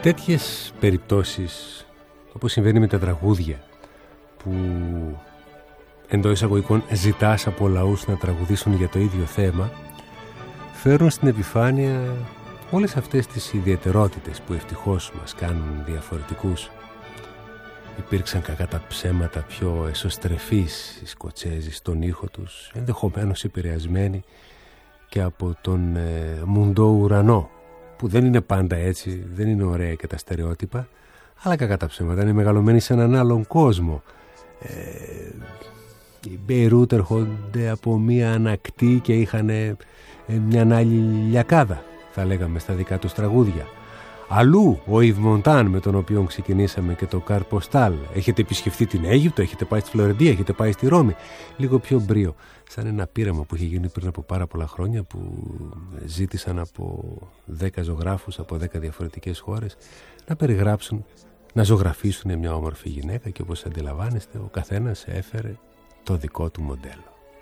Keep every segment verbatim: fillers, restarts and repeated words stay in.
τέτοιες περιπτώσεις, όπως συμβαίνει με τα τραγούδια, που εντός εισαγωγικών ζητάς από λαούς να τραγουδήσουν για το ίδιο θέμα, φέρνουν στην επιφάνεια όλες αυτές τις ιδιαιτερότητες που ευτυχώς μας κάνουν διαφορετικούς. Υπήρξαν κακά τα ψέματα πιο εσωστρεφείς οι Σκοτσέζοι στον ήχο τους, ενδεχομένως επηρεασμένοι και από τον ε, μουντό ουρανό, που δεν είναι πάντα έτσι, δεν είναι ωραία και τα στερεότυπα, αλλά κακά τα ψέματα είναι μεγαλωμένοι σε έναν άλλον κόσμο. Ε, οι Μπέιρούτ έρχονται από μία ανακτή και είχαν ε, μια άλλη λιακάδα, θα λέγαμε, στα δικά τους τραγούδια. Αλλού ο Ιβ Μοντάν, με τον οποίο ξεκινήσαμε, και το Καρ Ποστάλ. Έχετε επισκεφθεί την Αίγυπτο, έχετε πάει στη Φλωρεντία, έχετε πάει στη Ρώμη. Λίγο πιο μπρίο, σαν ένα πείραμα που είχε γίνει πριν από πάρα πολλά χρόνια, που ζήτησαν από δέκα ζωγράφους από δέκα διαφορετικές χώρες να περιγράψουν, να ζωγραφίσουν μια όμορφη γυναίκα, και όπως αντιλαμβάνεστε ο καθένας έφερε το δικό του μοντέλο.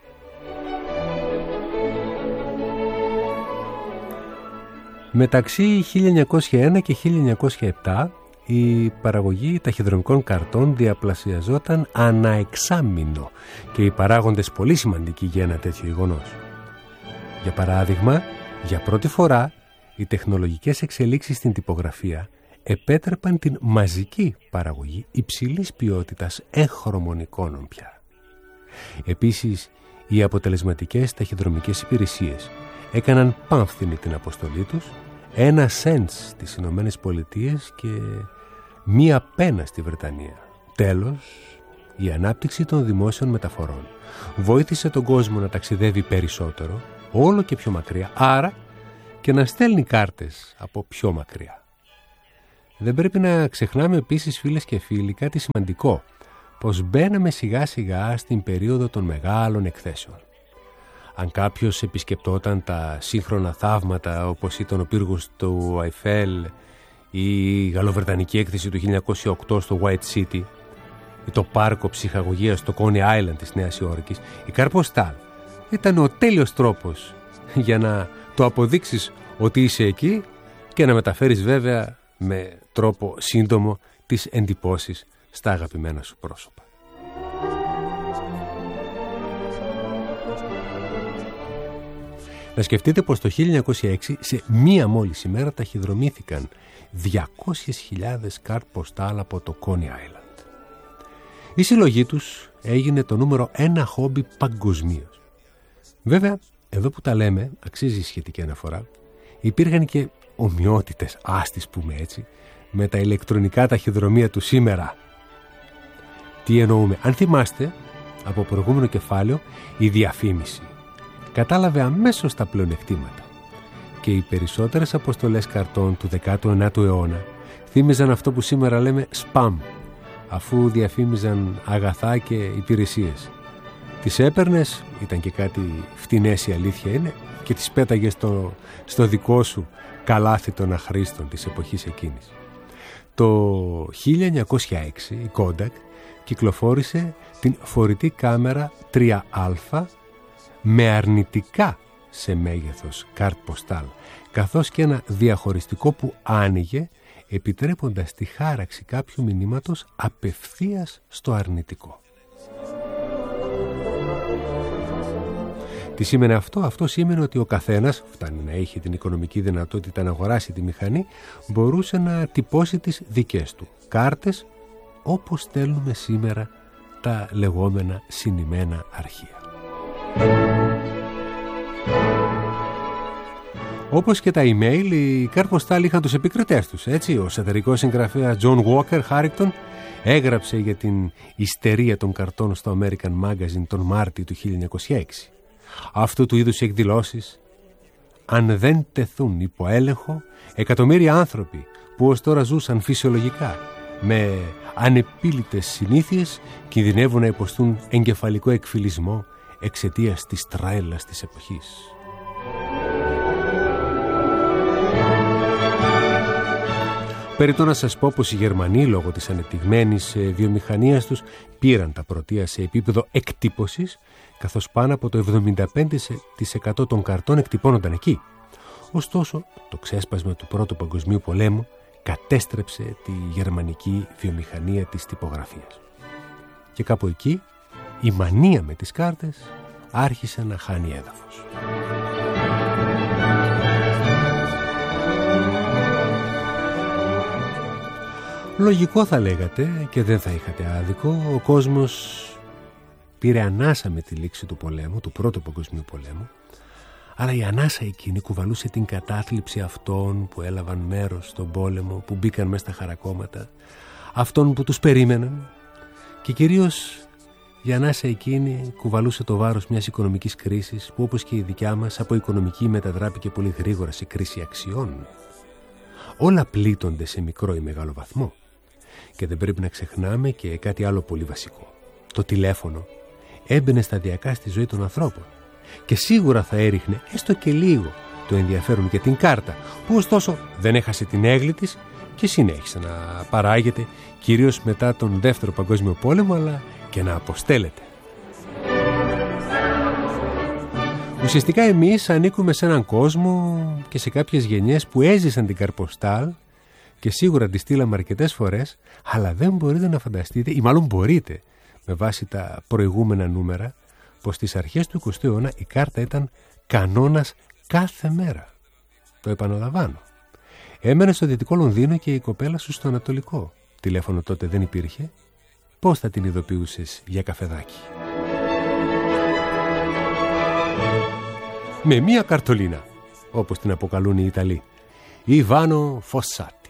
Μεταξύ χίλια εννιακόσια ένα και χίλια εννιακόσια επτά η παραγωγή ταχυδρομικών καρτών διαπλασιαζόταν ανά εξάμηνο και οι παράγοντες πολύ σημαντικοί για ένα τέτοιο γεγονός. Για παράδειγμα, για πρώτη φορά οι τεχνολογικές εξελίξεις στην τυπογραφία επέτρεπαν την μαζική παραγωγή υψηλής ποιότητας έγχρωμων εικόνων πια. Επίσης, οι αποτελεσματικές ταχυδρομικές υπηρεσίες έκαναν πάμφθηνη την αποστολή τους, ένα σέντς στις Ηνωμένες Πολιτείες και μία πένα στη Βρετανία. Τέλος, η ανάπτυξη των δημόσιων μεταφορών βοήθησε τον κόσμο να ταξιδεύει περισσότερο, όλο και πιο μακριά, άρα και να στέλνει κάρτες από πιο μακριά. Δεν πρέπει να ξεχνάμε επίσης, φίλες και φίλοι, κάτι σημαντικό, πως μπαίναμε σιγά σιγά στην περίοδο των μεγάλων εκθέσεων. Αν κάποιος επισκεπτόταν τα σύγχρονα θαύματα, όπως ήταν ο πύργος του Αϊφέλ ή η γαλλοβρετανική έκθεση του χίλια εννιακόσια οκτώ στο White City ή το πάρκο ψυχαγωγίας στο Coney Island της Νέας Υόρκης, η Καρ Ποστάλ ήταν ο τέλειος τρόπος για να το αποδείξεις ότι είσαι εκεί και να μεταφέρεις βέβαια με τρόπο σύντομο τις εντυπώσεις στα αγαπημένα σου πρόσωπα. Να σκεφτείτε πως το χίλια εννιακόσια έξι σε μία μόλις ημέρα ταχυδρομήθηκαν διακόσιες χιλιάδες καρτ ποστάλ από το Coney Island. Η συλλογή τους έγινε το νούμερο ένα χόμπι παγκοσμίως. Βέβαια, εδώ που τα λέμε, αξίζει σχετική αναφορά, υπήρχαν και ομοιότητες, ας τις πούμε έτσι, με τα ηλεκτρονικά ταχυδρομεία του σήμερα. Τι εννοούμε? Αν θυμάστε, από προηγούμενο κεφάλαιο, η διαφήμιση κατάλαβε αμέσως τα πλεονεκτήματα και οι περισσότερες αποστολές καρτών του δέκατου ένατου αιώνα θύμιζαν αυτό που σήμερα λέμε spam, αφού διαφήμιζαν αγαθά και υπηρεσίες. Τις έπαιρνες, ήταν και κάτι φτηνές, η αλήθεια είναι, και τις πέταγες στο, στο δικό σου καλάθι των αχρήστων της εποχής εκείνης. Το χίλια εννιακόσια έξι η Kodak κυκλοφόρησε την φορητή κάμερα τρία α με αρνητικά σε μέγεθος καρτ ποστάλ, καθώς και ένα διαχωριστικό που άνοιγε, επιτρέποντας τη χάραξη κάποιου μηνύματος απευθείας στο αρνητικό. Τι σήμαινε αυτό? Αυτό σήμαινε ότι ο καθένας, φτάνει να έχει την οικονομική δυνατότητα να αγοράσει τη μηχανή, μπορούσε να τυπώσει τις δικές του κάρτες, όπως στέλνουμε σήμερα τα λεγόμενα συνημμένα αρχεία. Όπως και τα email, οι Καρ Ποστάλ είχαν τους επικριτές τους, έτσι. Ο σατυρικός συγγραφέας John Walker Harrington έγραψε για την ιστερία των καρτών στο American Magazine τον Μάρτιο του χίλια εννιακόσια έξι. Αυτού του είδους οι εκδηλώσεις, αν δεν τεθούν υπό έλεγχο, εκατομμύρια άνθρωποι που ως τώρα ζούσαν φυσιολογικά με ανεπίλητες συνήθειες κινδυνεύουν να υποστούν εγκεφαλικό εκφυλισμό εξαιτίας της τρέλας της εποχής. Περιττό να σας πω πως οι Γερμανοί, λόγω της ανεπτυγμένης βιομηχανίας τους, πήραν τα πρωτεία σε επίπεδο εκτύπωσης, καθώς πάνω από το εβδομήντα πέντε τοις εκατό των καρτών εκτυπώνονταν εκεί. Ωστόσο, το ξέσπασμα του Πρώτου Παγκοσμίου Πολέμου κατέστρεψε τη γερμανική βιομηχανία της τυπογραφίας. Και κάπου εκεί η μανία με τις κάρτες άρχισε να χάνει έδαφος. Λογικό θα λέγατε και δεν θα είχατε άδικο, ο κόσμος πήρε ανάσα με τη λήξη του πολέμου, του Πρώτου Παγκοσμίου Πολέμου, αλλά η ανάσα εκείνη κουβαλούσε την κατάθλιψη αυτών που έλαβαν μέρος στον πόλεμο, που μπήκαν μέσα στα χαρακόμματα, αυτών που τους περίμεναν, και κυρίως η ανάσα εκείνη κουβαλούσε το βάρος μιας οικονομικής κρίσης που, όπως και η δικιά μας, από οικονομική μετατράπηκε πολύ γρήγορα σε κρίση αξιών. Όλα πλήττονται σε μικρό ή μεγάλο βαθμό. Και δεν πρέπει να ξεχνάμε και κάτι άλλο πολύ βασικό. Το τηλέφωνο έμπαινε σταδιακά στη ζωή των ανθρώπων και σίγουρα θα έριχνε έστω και λίγο το ενδιαφέρον για την κάρτα, που ωστόσο δεν έχασε την έγκλη της και συνέχισε να παράγεται, κυρίως μετά τον Δεύτερο Παγκόσμιο Πόλεμο, αλλά και να αποστέλλεται. Ουσιαστικά εμείς ανήκουμε σε έναν κόσμο και σε κάποιες γενιές που έζησαν την καρποστάλ και σίγουρα τη στείλαμε αρκετές φορές, αλλά δεν μπορείτε να φανταστείτε, ή μάλλον μπορείτε με βάση τα προηγούμενα νούμερα, πως στις αρχές του εικοστού αιώνα η κάρτα ήταν κανόνας κάθε μέρα. Το επαναλαμβάνω. Έμενε στο Δυτικό Λονδίνο και η κοπέλα σου στο Ανατολικό. Τηλέφωνο τότε δεν υπήρχε. Πώς θα την ειδοποιούσες για καφεδάκι? Με μία καρτολίνα, όπως την αποκαλούν οι Ιταλοί. Ή Βάνο Φωσάτ.